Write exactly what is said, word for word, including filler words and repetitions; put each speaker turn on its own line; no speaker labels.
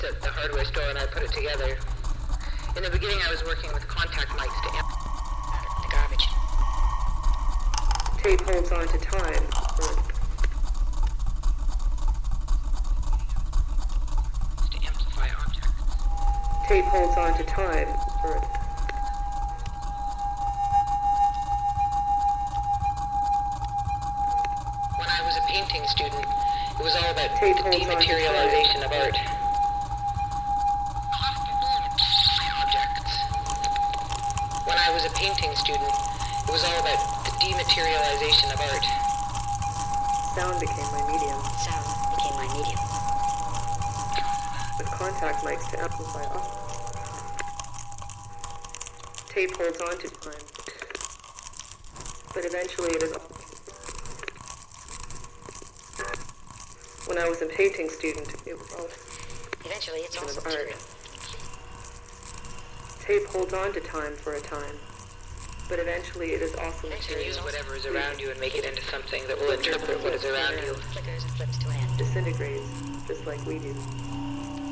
at the hardware store and I put it together. In the beginning, I was working with contact mics to amp the garbage.
Tape holds on to time. Or
to amplify objects.
tape holds on to time. Or
when I was a painting student, it was all about
tape
the
holds on to
dematerialization
time.
of art. Objects. When I was a painting student, it was all about the dematerialization of art.
Sound became my medium.
Sound became my medium.
With contact mics to amplify up. Tape holds on to time. But eventually it is. When I was a painting student, it was all
Eventually, it's
kind
also
of art.
material.
Tape holds on to time for a time. But eventually it is also
You can
material.
use whatever is around you and make it into something that will interpret what is around you.
Flickers and flips to an end.
Disintegrates, just like we do.